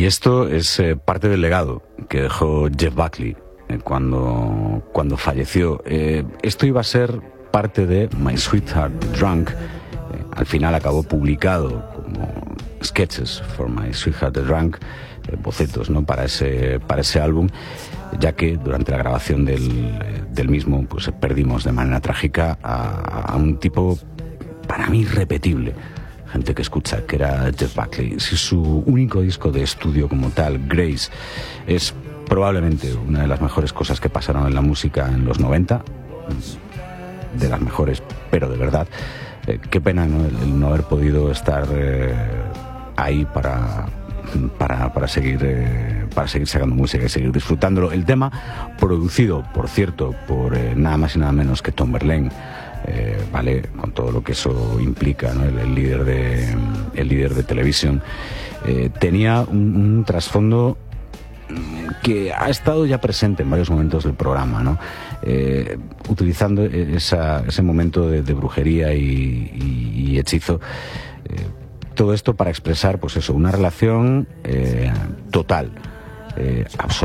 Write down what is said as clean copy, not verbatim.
Y esto es parte del legado que dejó Jeff Buckley cuando falleció. Esto iba a ser parte de My Sweetheart Drunk. Al final acabó publicado como Sketches for My Sweetheart Drunk, bocetos, ¿no?, para ese álbum, ya que durante la grabación del mismo pues perdimos de manera trágica a un tipo para mí irrepetible, gente que escucha, que era Jeff Buckley. Si su único disco de estudio como tal, Grace, es probablemente una de las mejores cosas que pasaron en la música en los 90, de las mejores, pero de verdad, qué pena, ¿no?, el no haber podido estar ahí para seguir sacando música y seguir disfrutándolo. El tema, producido, por cierto, por nada más y nada menos que Tom Verlaine, vale, con todo lo que eso implica, ¿no?, el líder de televisión, tenía un trasfondo que ha estado ya presente en varios momentos del programa, ¿no? Utilizando ese momento de brujería y hechizo, todo esto para expresar, pues eso, una relación total, absoluta.